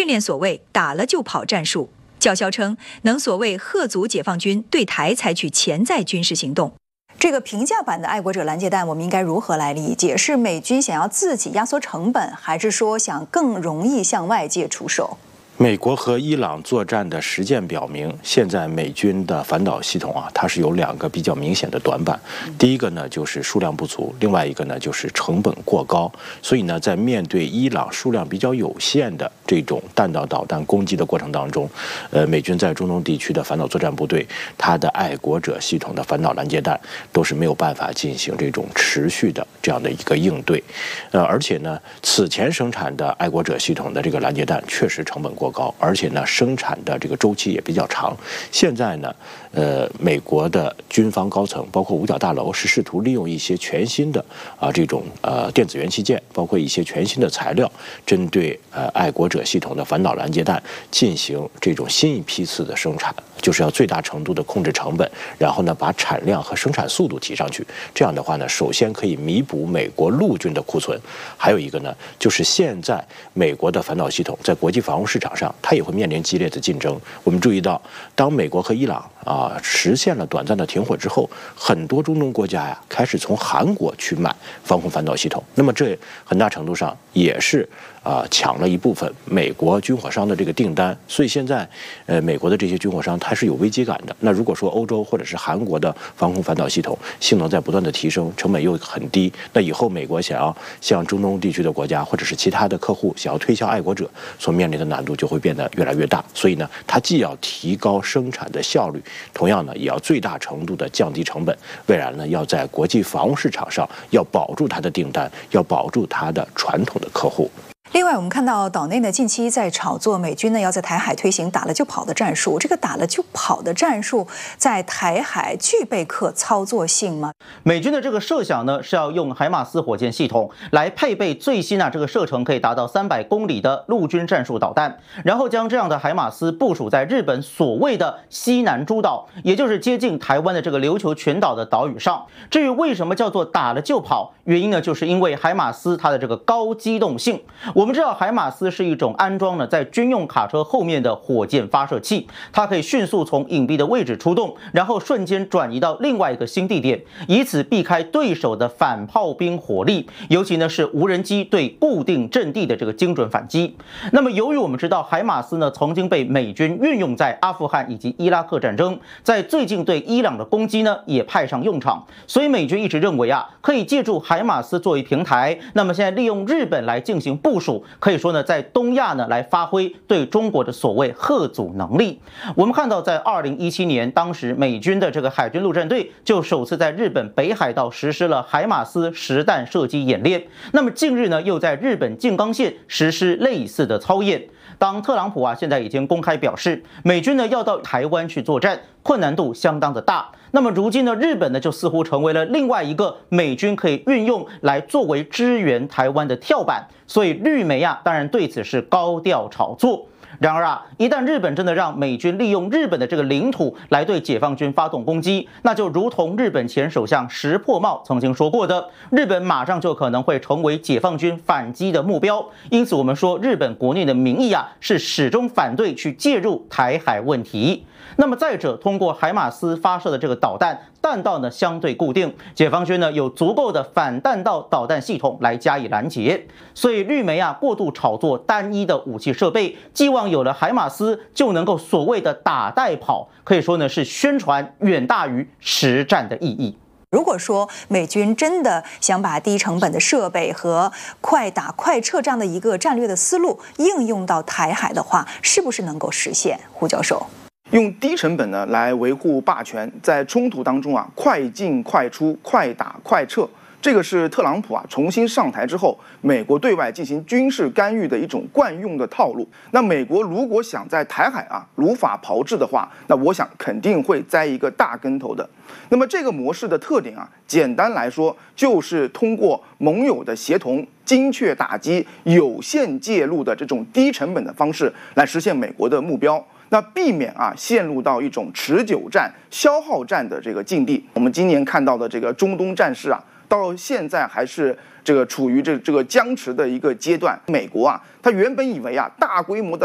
训练所谓打了就跑战术，叫嚣称能所谓吓阻解放军对台采取潜在军事行动。这个平价版的爱国者拦截弹，我们应该如何来理解？是美军想要自己压缩成本，还是说想更容易向外界出手？ 美国和伊朗作战的实践表明，现在美军的反导系统它是有两个比较明显的短板。第一个呢就是数量不足，另外一个呢就是成本过高。所以呢，在面对伊朗数量比较有限的这种弹道导弹攻击的过程当中，美军在中东地区的反导作战部队，它的爱国者系统的反导拦截弹都是没有办法进行这种持续的这样的一个应对。而且呢，此前生产的爱国者系统的这个拦截弹确实成本过高，而且呢，生产的这个周期也比较长。现在呢，美国的军方高层，包括五角大楼，是试图利用一些全新的这种电子元器件，包括一些全新的材料，针对爱国者系统的反导拦截弹进行这种新一批次的生产，就是要最大程度的控制成本，然后呢，把产量和生产速度提上去。这样的话呢，首先可以弥补美国陆军的库存，还有一个呢，就是现在美国的反导系统在国际防务市场上，它也会面临激烈的竞争。我们注意到，当美国和伊朗实现了短暂的停火之后，很多中东国家开始从韩国去买防空反导系统。那么这很大程度上也是抢了一部分美国军火商的这个订单。所以现在美国的这些军火商它是有危机感的。那如果说欧洲或者是韩国的防空反导系统性能在不断的提升，成本又很低，那以后美国想要向中东地区的国家或者是其他的客户想要推销爱国者所面临的难度就会变得越来越大。所以呢，它既要提高生产的效率，同样呢也要最大程度的降低成本。未来呢，要在国际防务市场上要保住它的订单，要保住它的传统的客户。 另外，我们看到岛内呢近期在炒作美军呢要在台海推行打了就跑的战术。这个打了就跑的战术在台海具备可操作性吗？ 美军的这个设想呢是要用海马斯火箭系统来配备最新这个射程可以达到300公里的陆军战术导弹，然后将这样的海马斯部署在日本所谓的西南诸岛，也就是接近台湾的这个琉球群岛的岛屿上。至于为什么叫做打了就跑，原因呢就是因为海马斯它的这个高机动性。我们知道海马斯是一种安装在军用卡车后面的火箭发射器，它可以迅速从隐蔽的位置出动，然后瞬间转移到另外一个新地点，以此避开对手的反炮兵火力，尤其呢是无人机对固定阵地的这个精准反击。那么由于我们知道海马斯呢曾经被美军运用在阿富汗以及伊拉克战争，在最近对伊朗的攻击呢也派上用场，所以美军一直认为可以借助海马斯作为平台，那么现在利用日本来进行部署，可以说呢，在东亚呢来发挥对中国的所谓吓阻能力。我们看到，在2017年，当时美军的这个海军陆战队就首次在日本北海道实施了海马斯实弹射击演练。那么近日呢，又在日本静冈县实施类似的操演。当特朗普现在已经公开表示，美军呢要到台湾去作战，困难度相当的大。那么如今呢，日本呢就似乎成为了另外一个美军可以运用来作为支援台湾的跳板，所以绿媒当然对此是高调炒作。然而一旦日本真的让美军利用日本的这个领土来对解放军发动攻击，那就如同日本前首相石破茂曾经说过的，日本马上就可能会成为解放军反击的目标。因此我们说，日本国内的民意是始终反对去介入台海问题。那么再者，通过海马斯发射的这个导弹，弹道呢相对固定，解放军呢有足够的反弹道导弹系统来加以拦截。所以绿媒过度炒作单一的武器设备，寄望有了海马斯就能够所谓的打带跑，可以说呢是宣传远大于实战的意义。 如果说美军真的想把低成本的设备和快打快撤这样的一个战略的思路应用到台海的话，是不是能够实现？胡教授， 用低成本呢来维护霸权，在冲突当中快进快出，快打快撤，这个是特朗普重新上台之后，美国对外进行军事干预的一种惯用的套路。那美国如果想在台海如法炮制的话，那我想肯定会栽一个大跟头的。那么这个模式的特点简单来说就是通过盟友的协同、精确打击、有限介入的这种低成本的方式来实现美国的目标。那避免陷入到一种持久战、消耗战的这个境地。我们今年看到的这个中东战事到现在还是处于这个僵持的一个阶段。美国它原本以为大规模的